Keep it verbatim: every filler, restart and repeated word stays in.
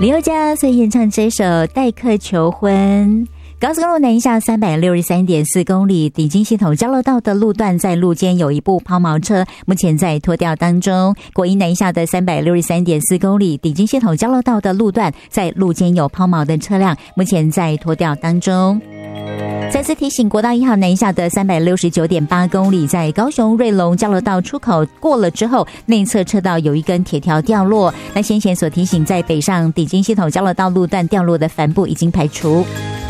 林宥嘉所演唱这首《代客求婚》。高速公路南下三百六十三点四公里，顶金系统交流道的路段在路肩有一部抛锚车，目前在拖吊当中。国一南下的三百六十三点四公里，顶金系统交流道的路段在路肩有抛锚的车辆，目前在拖吊当中。再次提醒，国道一号南下的三百六十九点八公里，在高雄瑞隆交流道出口过了之后，内侧车道有一根铁条掉落。那先前所提醒，在北上顶金系统交流道路段掉落的帆布已经排除。